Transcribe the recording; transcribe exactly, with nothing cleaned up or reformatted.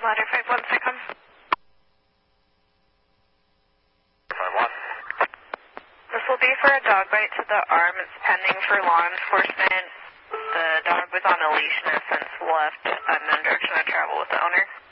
Ladder five one second. five one. This will be for a dog bite to the arm. It's pending for law enforcement. The dog was on a leash and has since left unknown direction of travel with the owner.